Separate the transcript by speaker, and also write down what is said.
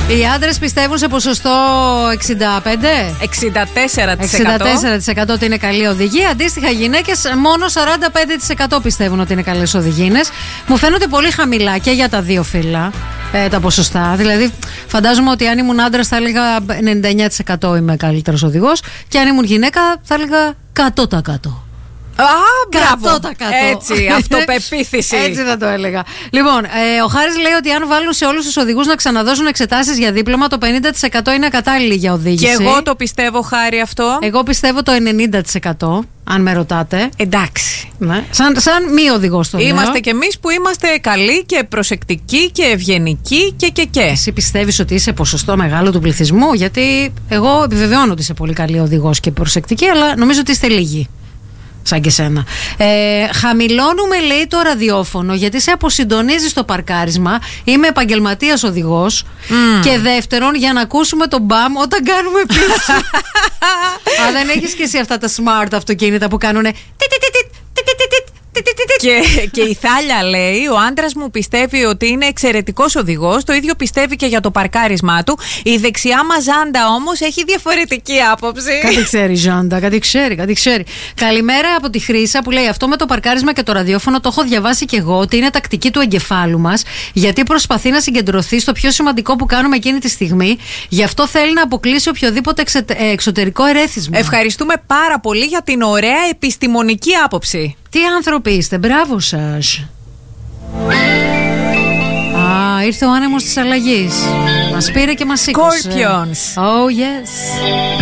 Speaker 1: Οι άντρες πιστεύουν σε ποσοστό 64% ότι είναι καλή οδηγία. Αντίστοιχα, γυναίκες μόνο 45% πιστεύουν ότι είναι καλές οδηγίνες. Μου φαίνονται πολύ χαμηλά και για τα δύο φύλλα τα ποσοστά. Δηλαδή, φαντάζομαι ότι αν ήμουν άντρας θα έλεγα 99% είμαι καλύτερος οδηγός, και αν ήμουν γυναίκα θα έλεγα 100%.
Speaker 2: Μπράβο! Έτσι, αυτοπεποίθηση.
Speaker 1: Έτσι θα το έλεγα. Λοιπόν, ο Χάρης λέει ότι αν βάλουν σε όλους τους οδηγούς να ξαναδώσουν εξετάσεις για δίπλωμα, το 50% είναι ακατάλληλοι για οδήγηση.
Speaker 2: Και εγώ το πιστεύω, Χάρη, αυτό.
Speaker 1: Εγώ πιστεύω το 90%, αν με ρωτάτε.
Speaker 2: Εντάξει.
Speaker 1: Ναι. Σαν μη οδηγός το λέω.
Speaker 2: Είμαστε κι εμείς που είμαστε καλοί και προσεκτικοί και ευγενικοί και.
Speaker 1: Εσύ πιστεύεις ότι είσαι ποσοστό μεγάλο του πληθυσμού? Γιατί εγώ επιβεβαιώνω ότι είσαι πολύ καλή οδηγός και προσεκτική, αλλά νομίζω ότι είστε λίγοι. Σαν και σένα. Χαμηλώνουμε, λέει, το ραδιόφωνο γιατί σε αποσυντονίζει στο παρκάρισμα. Είμαι επαγγελματίας οδηγός. Και δεύτερον, για να ακούσουμε τον μπαμ όταν κάνουμε πίσω. Αν δεν έχεις και εσύ αυτά τα smart αυτοκίνητα που κάνουνε.
Speaker 2: Και η Θάλια λέει: ο άντρας μου πιστεύει ότι είναι εξαιρετικός οδηγός. Το ίδιο πιστεύει και για το παρκάρισμά του. Η δεξιά μας Ζάντα όμως έχει διαφορετική άποψη.
Speaker 1: Κάτι ξέρει, Ζάντα, κάτι ξέρει. Καλημέρα από τη Χρύσα που λέει: αυτό με το παρκάρισμα και το ραδιόφωνο το έχω διαβάσει κι εγώ, ότι είναι τακτική του εγκεφάλου μας, γιατί προσπαθεί να συγκεντρωθεί στο πιο σημαντικό που κάνουμε εκείνη τη στιγμή. Γι' αυτό θέλει να αποκλείσει οποιοδήποτε εξωτερικό ερέθισμα.
Speaker 2: Ευχαριστούμε πάρα πολύ για την ωραία επιστημονική άποψη.
Speaker 1: Τι άνθρωποι είστε, μπράβο σας. Ήρθε ο άνεμος της αλλαγής. Μας πήρε και μας σήκωσε.
Speaker 2: Scorpions.
Speaker 1: Oh yes.